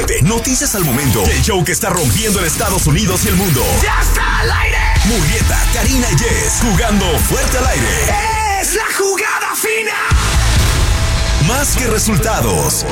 7. Noticias al momento. El show que está rompiendo en Estados Unidos y el mundo. ¡Ya está al aire! Murrieta, Karina y Jess, jugando fuerte al aire. ¡Es la jugada fina! Más que resultados.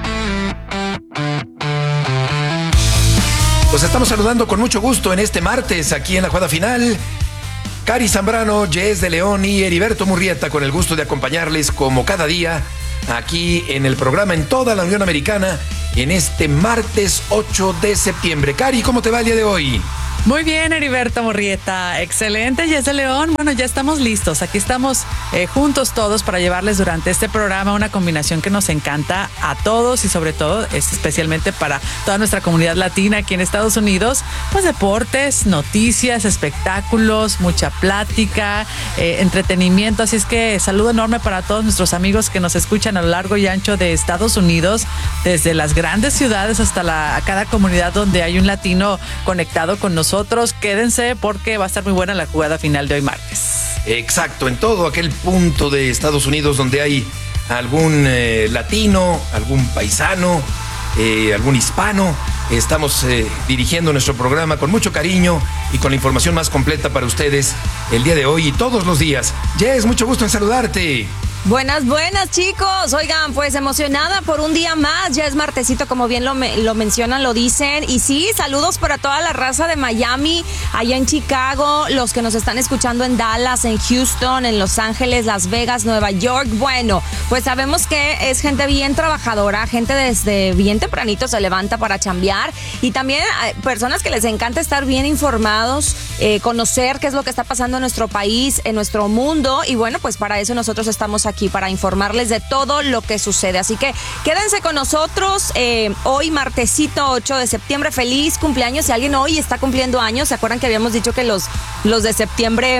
Los estamos saludando con mucho gusto en este martes aquí en la jugada final. Cari Zambrano, Jess de León y Heriberto Murrieta, con el gusto de acompañarles como cada día aquí en el programa en toda la Unión Americana en este martes 8 de septiembre. Cari, ¿cómo te va el día de hoy? Muy bien, Heriberto Murrieta. Excelente, Jess de León. Bueno, ya estamos listos. Aquí estamos juntos todos para llevarles durante este programa una combinación que nos encanta a todos y sobre todo, especialmente para toda nuestra comunidad latina aquí en Estados Unidos. Pues deportes, noticias, espectáculos, mucha plática, entretenimiento. Así es que saludo enorme para todos nuestros amigos que nos escuchan a lo largo y ancho de Estados Unidos, desde las grandes ciudades hasta cada comunidad donde hay un latino conectado con nosotros. Quédense porque va a estar muy buena la jugada final de hoy martes. Exacto, en todo aquel punto de Estados Unidos donde hay algún latino, algún paisano, algún hispano, estamos dirigiendo nuestro programa con mucho cariño y con la información más completa para ustedes el día de hoy y todos los días. Jess, mucho gusto en saludarte. Buenas, chicos. Oigan, pues emocionada por un día más. Ya es martesito, como bien lo mencionan, lo dicen. Y sí, saludos para toda la raza de Miami, allá en Chicago, los que nos están escuchando en Dallas, en Houston, en Los Ángeles, Las Vegas, Nueva York. Bueno, pues sabemos que es gente bien trabajadora, gente desde bien tempranito se levanta para chambear. Y también personas que les encanta estar bien informados, conocer qué es lo que está pasando en nuestro país, en nuestro mundo. Y bueno, pues para eso nosotros estamos aquí para informarles de todo lo que sucede. Así que quédense con nosotros hoy martesito 8 de septiembre. Feliz cumpleaños. Si alguien hoy está cumpliendo años, ¿se acuerdan que habíamos dicho que los de septiembre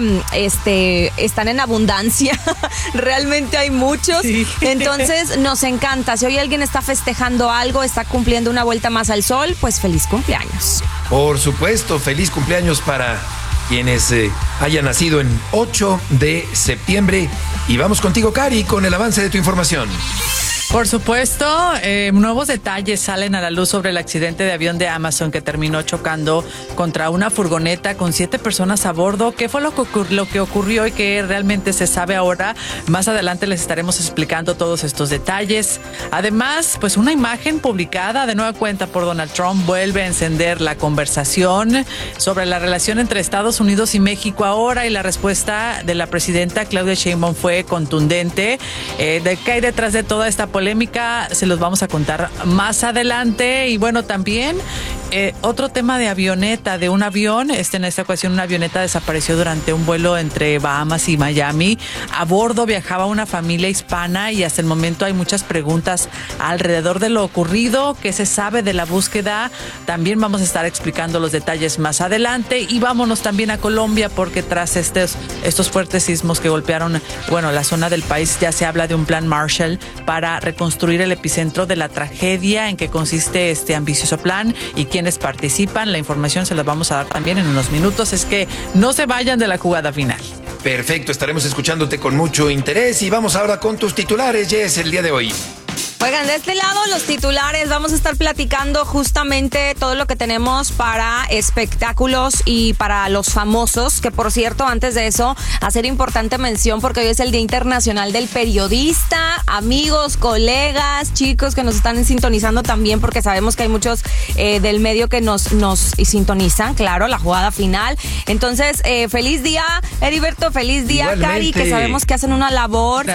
están en abundancia? Realmente hay muchos. Sí. Entonces nos encanta. Si hoy alguien está festejando algo, está cumpliendo una vuelta más al sol, pues feliz cumpleaños. Por supuesto, feliz cumpleaños para quienes hayan nacido en 8 de septiembre. Y vamos contigo, Cari, con el avance de tu información. Por supuesto, nuevos detalles salen a la luz sobre el accidente de avión de Amazon que terminó chocando contra una furgoneta con 7 personas a bordo. ¿Qué fue lo que ocurrió y que realmente se sabe ahora? Más adelante les estaremos explicando todos estos detalles. Además, pues una imagen publicada de nueva cuenta por Donald Trump vuelve a encender la conversación sobre la relación entre Estados Unidos y México ahora, y la respuesta de la presidenta Claudia Sheinbaum fue contundente. ¿Qué hay detrás de toda esta polémica? Se los vamos a contar más adelante. Y bueno, también otro tema de avioneta, de un avión. En esta ocasión una avioneta desapareció durante un vuelo entre Bahamas y Miami. A bordo viajaba una familia hispana y hasta el momento hay muchas preguntas alrededor de lo ocurrido. ¿Qué se sabe de la búsqueda? También vamos a estar explicando los detalles más adelante. Y vámonos también a Colombia, porque tras estos fuertes sismos que golpearon, la zona del país, ya se habla de un plan Marshall para reconstruir el epicentro de la tragedia. ¿En qué consiste este ambicioso plan y quiénes participan? La información se la vamos a dar también en unos minutos. Es que no se vayan de la jugada final. Perfecto, estaremos escuchándote con mucho interés y vamos ahora con tus titulares, Jess, el día de hoy. Oigan, de este lado los titulares, vamos a estar platicando justamente todo lo que tenemos para espectáculos y para los famosos, que por cierto, antes de eso, hacer importante mención porque hoy es el Día Internacional del Periodista. Amigos, colegas, chicos que nos están sintonizando también, porque sabemos que hay muchos del medio que nos sintonizan, claro, la jugada final. Entonces, feliz día, Heriberto, feliz día, Cari, que sabemos que hacen una labor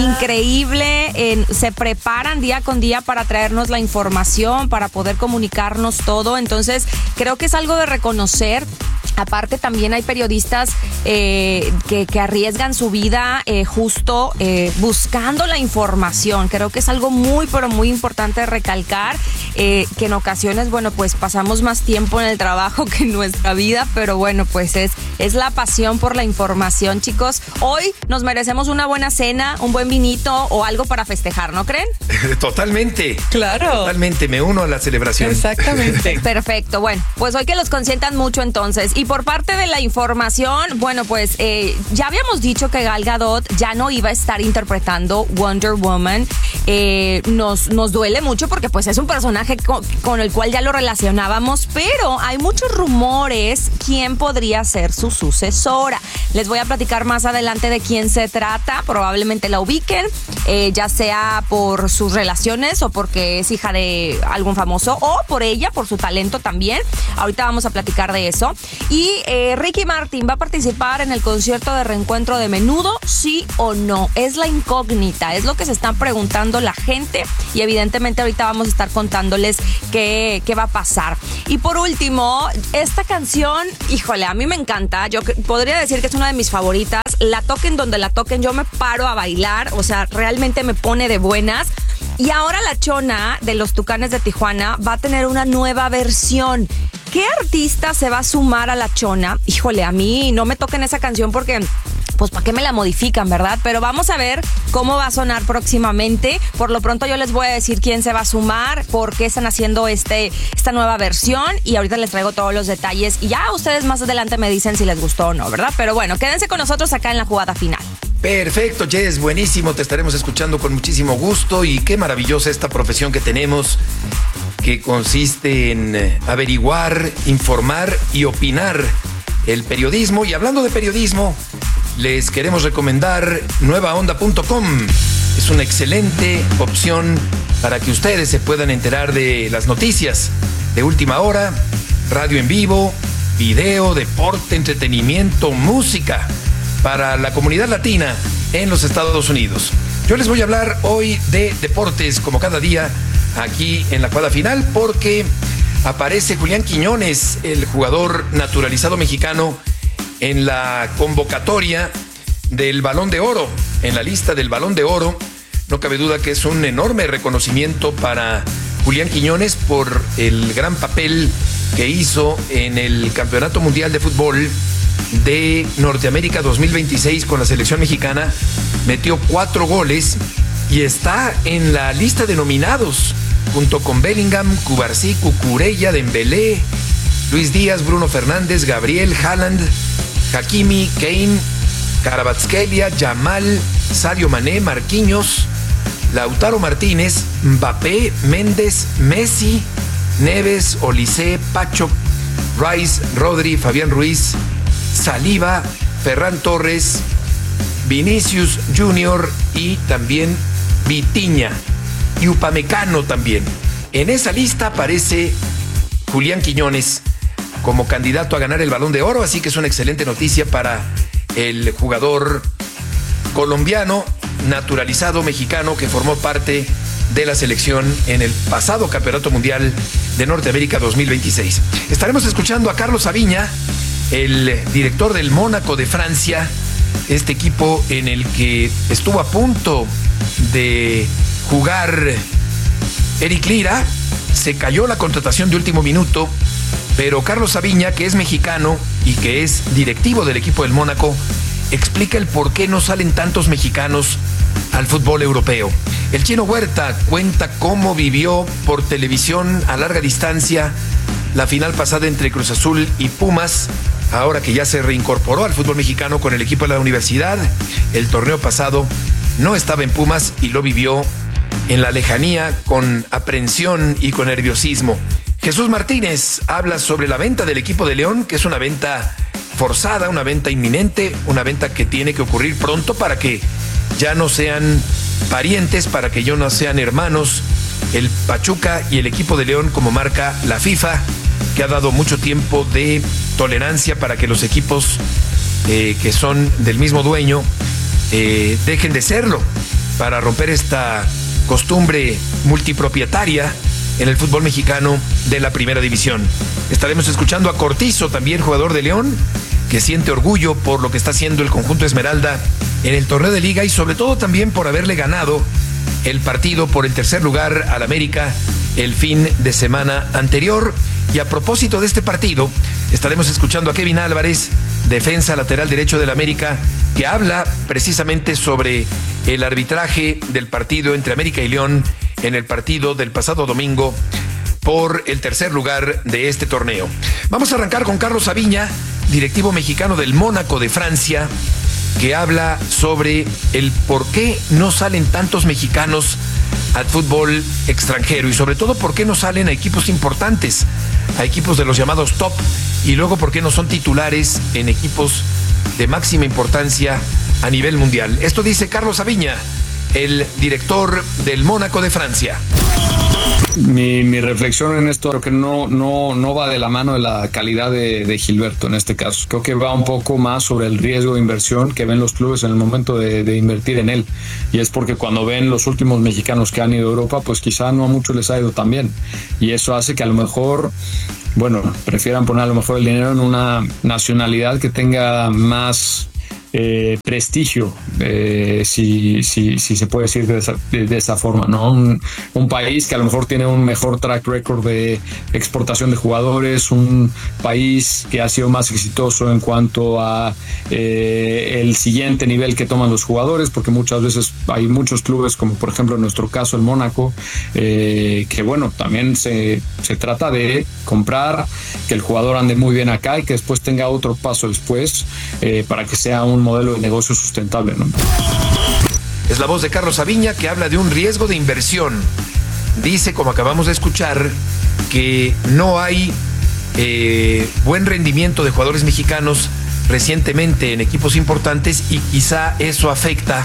increíble, se preparan día con día para traernos la información, para poder comunicarnos todo. Entonces, creo que es algo de reconocer. Aparte, también hay periodistas que arriesgan su vida justo buscando la información. Creo que es algo muy, pero muy importante recalcar que en ocasiones, pues pasamos más tiempo en el trabajo que en nuestra vida, pero pues es la pasión por la información, chicos. Hoy nos merecemos una buena cena, un buen vinito o algo para festejar, ¿no creen? Totalmente. Claro. Totalmente, me uno a la celebración. Exactamente. Perfecto, pues hoy que los consientan mucho entonces. Y por parte de la información, ya habíamos dicho que Gal Gadot ya no iba a estar interpretando Wonder Woman. Nos duele mucho porque es un personaje personaje con el cual ya lo relacionábamos, pero hay muchos rumores quién podría ser su sucesora. Les voy a platicar más adelante de quién se trata. Probablemente la ubiquen, ya sea por sus relaciones o porque es hija de algún famoso, o por ella, por su talento también. Ahorita vamos a platicar de eso. Y Ricky Martin va a participar en el concierto de reencuentro de Menudo, ¿sí o no? Es la incógnita, es lo que se están preguntando la gente, y evidentemente ahorita vamos a estar contándoles qué va a pasar. Y por último, esta canción, híjole, a mí me encanta. Yo podría decir que es una de mis favoritas. La toquen donde la toquen, yo me paro a bailar, o sea, realmente me pone de buenas. Y ahora la Chona de los Tucanes de Tijuana va a tener una nueva versión. ¿Qué artista se va a sumar a la Chona? Híjole, a mí no me toquen esa canción porque, pues, ¿para qué me la modifican, verdad? Pero vamos a ver cómo va a sonar próximamente. Por lo pronto yo les voy a decir quién se va a sumar, por qué están haciendo esta nueva versión, y ahorita les traigo todos los detalles. Y ya ustedes más adelante me dicen si les gustó o no, ¿verdad? Pero bueno, quédense con nosotros acá en la jugada final. Perfecto, Jess, buenísimo, te estaremos escuchando con muchísimo gusto, y qué maravillosa esta profesión que tenemos, que consiste en averiguar, informar y opinar. El periodismo. Y hablando de periodismo, les queremos recomendar nuevaonda.com. Es una excelente opción para que ustedes se puedan enterar de las noticias de última hora, radio en vivo, video, deporte, entretenimiento, música para la comunidad latina en los Estados Unidos. Yo les voy a hablar hoy de deportes, como cada día, aquí en la jugada final, porque aparece Julián Quiñones, el jugador naturalizado mexicano, en la convocatoria del Balón de Oro, en la lista del Balón de Oro. No cabe duda que es un enorme reconocimiento para Julián Quiñones por el gran papel que hizo en el Campeonato Mundial de Fútbol de Norteamérica 2026 con la selección mexicana. Metió 4 goles y está en la lista de nominados junto con Bellingham, Cubarsí, Cucurella, Dembélé, Luis Díaz, Bruno Fernández, Gabriel, Haaland, Hakimi, Kane, Kvaratskhelia, Yamal, Sadio Mané, Marquinhos, Lautaro Martínez, Mbappé, Méndez, Messi, Neves, Olise, Pacho, Rice, Rodri, Fabián Ruiz, Saliba, Ferran Torres, Vinicius Junior y también Vitinha y Upamecano también. En esa lista aparece Julián Quiñones como candidato a ganar el Balón de Oro, así que es una excelente noticia para el jugador colombiano naturalizado mexicano que formó parte de la selección en el pasado Campeonato Mundial de Norteamérica 2026. Estaremos escuchando a Carlos Saviña, el director del Mónaco de Francia, este equipo en el que estuvo a punto de jugar Eric Lira. Se cayó la contratación de último minuto, pero Carlos Saviña, que es mexicano y que es directivo del equipo del Mónaco, explica el por qué no salen tantos mexicanos al fútbol europeo. El Chino Huerta cuenta cómo vivió por televisión a larga distancia la final pasada entre Cruz Azul y Pumas, ahora que ya se reincorporó al fútbol mexicano con el equipo de la universidad. El torneo pasado no estaba en Pumas y lo vivió en la lejanía con aprensión y con nerviosismo. Jesús Martínez habla sobre la venta del equipo de León, que es una venta forzada, una venta inminente, una venta que tiene que ocurrir pronto para que ya no sean parientes, para que ya no sean hermanos el Pachuca y el equipo de León, como marca la FIFA, que ha dado mucho tiempo de tolerancia para que los equipos que son del mismo dueño dejen de serlo, para romper esta costumbre multipropietaria en el fútbol mexicano de la primera división. Estaremos escuchando a Cortizo, también jugador de León, que siente orgullo por lo que está haciendo el conjunto Esmeralda en el torneo de liga y sobre todo también por haberle ganado el partido por el tercer lugar al América el fin de semana anterior. Y a propósito de este partido, estaremos escuchando a Kevin Álvarez, defensa lateral derecho del América, que habla precisamente sobre el arbitraje del partido entre América y León en el partido del pasado domingo por el tercer lugar de este torneo. Vamos a arrancar con Carlos Saviña, directivo mexicano del Mónaco de Francia, que habla sobre el por qué no salen tantos mexicanos al fútbol extranjero y sobre todo por qué no salen a equipos importantes, a equipos de los llamados top, y luego por qué no son titulares en equipos de máxima importancia a nivel mundial. Esto dice Carlos Aviña, el director del Mónaco de Francia. Mi reflexión en esto creo que no va de la mano de la calidad de Gilberto en este caso. Creo que va un poco más sobre el riesgo de inversión que ven los clubes en el momento de invertir en él. Y es porque cuando ven los últimos mexicanos que han ido a Europa, pues quizá no a muchos les ha ido tan bien. Y eso hace que a lo mejor, prefieran poner a lo mejor el dinero en una nacionalidad que tenga más prestigio, si se puede decir de esa forma, ¿no? Un país que a lo mejor tiene un mejor track record de exportación de jugadores, un país que ha sido más exitoso en cuanto a el siguiente nivel que toman los jugadores, porque muchas veces hay muchos clubes, como por ejemplo en nuestro caso el Mónaco, que también se trata de comprar, que el jugador ande muy bien acá y que después tenga otro paso después, para que sea un modelo de negocio sustentable, ¿no? Es la voz de Carlos Aviña, que habla de un riesgo de inversión. Dice, como acabamos de escuchar, que no hay buen rendimiento de jugadores mexicanos recientemente en equipos importantes y quizá eso afecta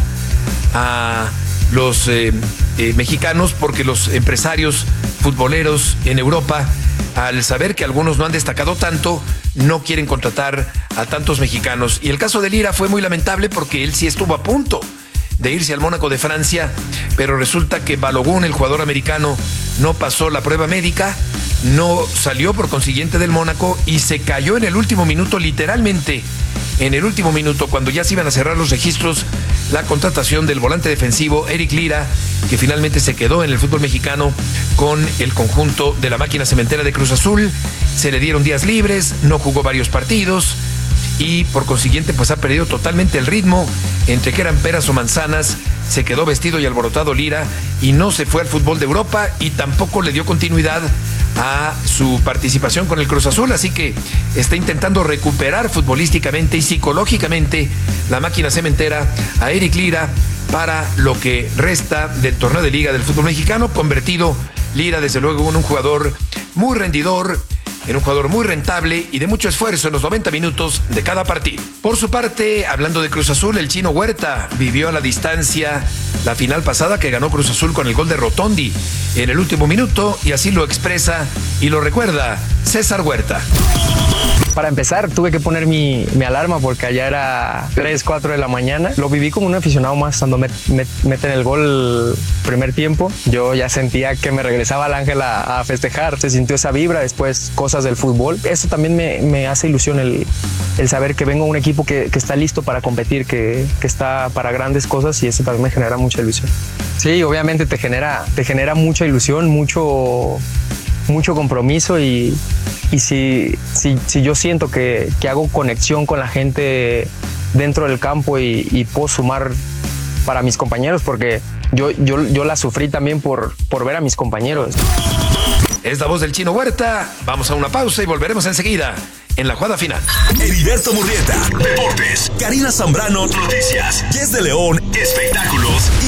a los mexicanos, porque los empresarios futboleros en Europa, al saber que algunos no han destacado tanto, no quieren contratar a tantos mexicanos. Y el caso de Lira fue muy lamentable porque él sí estuvo a punto de irse al Mónaco de Francia, pero resulta que Balogun, el jugador americano, no pasó la prueba médica, no salió por consiguiente del Mónaco y se cayó en el último minuto, literalmente en el último minuto, cuando ya se iban a cerrar los registros, la contratación del volante defensivo Eric Lira, que finalmente se quedó en el fútbol mexicano con el conjunto de la máquina cementera de Cruz Azul. Se le dieron días libres, no jugó varios partidos y por consiguiente pues ha perdido totalmente el ritmo. Entre que eran peras o manzanas, se quedó vestido y alborotado Lira y no se fue al fútbol de Europa y tampoco le dio continuidad a su participación con el Cruz Azul, así que está intentando recuperar futbolísticamente y psicológicamente la máquina cementera a Eric Lira para lo que resta del torneo de liga del fútbol mexicano, convertido Lira desde luego en un jugador muy rendidor, en un jugador muy rentable y de mucho esfuerzo en los 90 minutos de cada partido. Por su parte, hablando de Cruz Azul, el Chino Huerta vivió a la distancia la final pasada que ganó Cruz Azul con el gol de Rotondi en el último minuto, y así lo expresa y lo recuerda César Huerta. Para empezar, tuve que poner mi alarma porque allá era 3, 4 de la mañana. Lo viví como un aficionado más. Cuando meten el gol primer tiempo, yo ya sentía que me regresaba al Ángel a festejar. Se sintió esa vibra, después cosas del fútbol. Eso también me hace ilusión el saber que vengo a un equipo que está listo para competir, que está para grandes cosas, y eso también me genera mucha ilusión. Sí, obviamente te genera mucha ilusión, mucho compromiso, y si yo siento que hago conexión con la gente dentro del campo y puedo sumar para mis compañeros, porque yo la sufrí también por ver a mis compañeros. Es la voz del Chino Huerta. Vamos a una pausa y volveremos enseguida en la jugada final. Heriberto Murrieta, Deportes. Karina Zambrano, Noticias. Jess de León, Espectáculos.